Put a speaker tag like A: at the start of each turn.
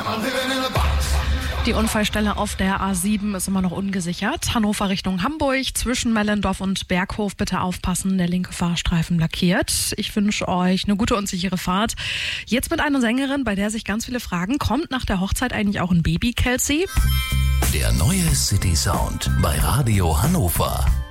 A: Die Unfallstelle auf der A7 ist immer noch ungesichert. Hannover Richtung Hamburg, zwischen Mellendorf und Berghof. Bitte aufpassen, der linke Fahrstreifen blockiert. Ich wünsche euch eine gute und sichere Fahrt. Jetzt mit einer Sängerin, bei der sich ganz viele fragen, kommt nach der Hochzeit eigentlich auch ein Baby, Kelsey?
B: Der neue City Sound bei Radio Hannover.